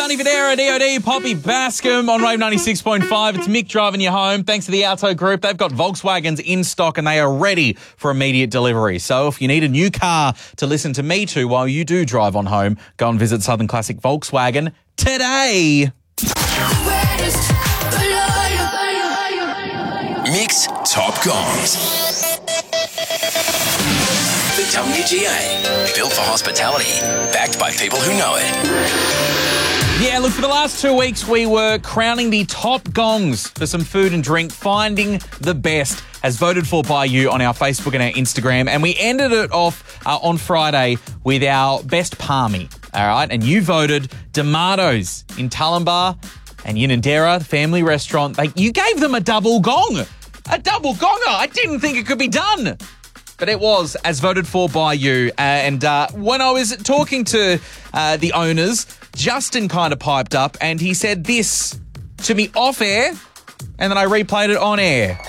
Danny Videra, DOD, Poppy Bascom on Wave 96.5. It's Mick driving you home. Thanks to the Auto Group. They've got Volkswagens in stock and they are ready for immediate delivery. So if you need a new car to listen to me to while you do drive on home, go and visit Southern Classic Volkswagen today. Mick's Top Gongs. The WGA, built for hospitality, backed by people who know it. Yeah, look, for the last 2 weeks, we were crowning the top gongs for some food and drink, finding the best, as voted for by you on our Facebook and our Instagram. And we ended it off on Friday with our best palmy, all right? And you voted D'Amato's in Tullambar and Unanderra, the family restaurant. You gave them a double gong. A double gonger. I didn't think it could be done. But it was, as voted for by you. And when I was talking to the owners, Justin kind of piped up and he said this to me off air, and then I replayed it on air.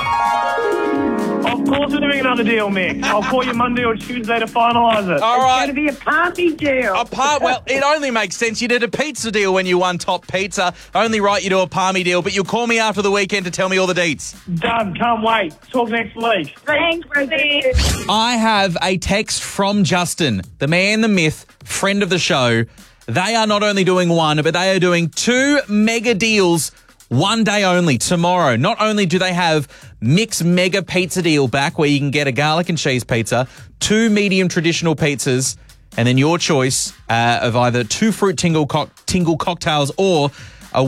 Of course we're doing another deal, Mick. I'll call you Monday or Tuesday to finalise it. All right. It's going to be a party deal. Well, it only makes sense. You did a pizza deal when you won Top Pizza. Only right you do a palmy deal, but you'll call me after the weekend to tell me all the deets. Done. Can't wait. Talk next week. Thanks, Rosie. I have a text from Justin, the man, the myth, friend of the show. They are not only doing one, but they are doing 2 mega deals one day only, tomorrow. Not only do they have Mick's mega pizza deal back where you can get a garlic and cheese pizza, 2 medium traditional pizzas, and then your choice of either 2 fruit tingle cocktails or a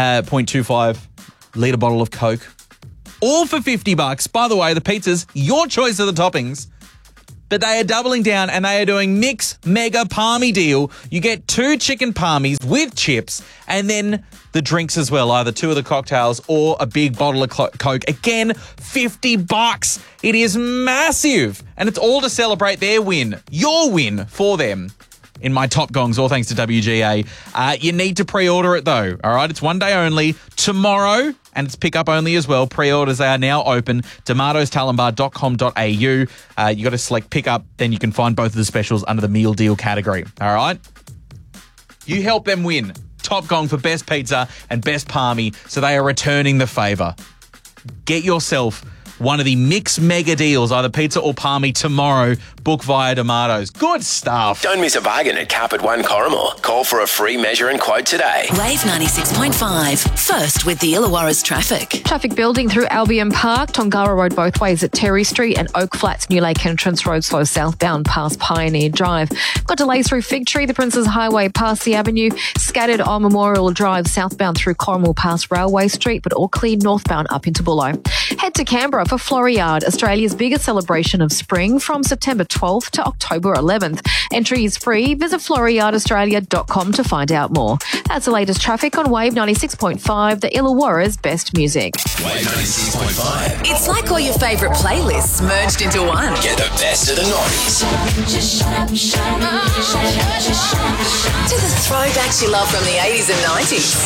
1.25 litre bottle of Coke. All for $50. By the way, the pizzas, your choice of the toppings. But they are doubling down and they are doing Mick's mega palmy deal. You get 2 chicken palmies with chips and then the drinks as well, either 2 of the cocktails or a big bottle of Coke. Again, $50. It is massive. And it's all to celebrate their win, your win for them. In my top gongs, all thanks to WGA. You need to pre-order it though, all right? It's one day only, tomorrow, and it's pick-up only as well. Pre-orders are now open, tomatostullambar.com.au. You got to select pick-up, then you can find both of the specials under the meal deal category, all right? You help them win top gong for best pizza and best palmy, so they are returning the favour. Get yourself one of the Mick's mega deals, either pizza or palmy, tomorrow. Book via D'Amato's. Good stuff. Don't miss a bargain at Carpet One Corrimal. Call for a free measure and quote today. Wave 96.5. First with the Illawarra's traffic. Traffic building through Albion Park, Tongara Road both ways at Terry Street, and Oak Flats, New Lake Entrance Road slow southbound past Pioneer Drive. Got delays through Fig Tree, the Princes Highway past the Avenue, scattered on Memorial Drive southbound through Corrimal past Railway Street, but all clear northbound up into Bullo. Head to Canberra for Floriade, Australia's biggest celebration of spring, from September 12th to October 11th. Entry is free. Visit floriadeaustralia.com to find out more. That's the latest traffic on Wave 96.5, the Illawarra's best music. Wave 96.5. It's like all your favourite playlists merged into one. Get the best of the 90s. To the throwbacks you love from the 80s and 90s.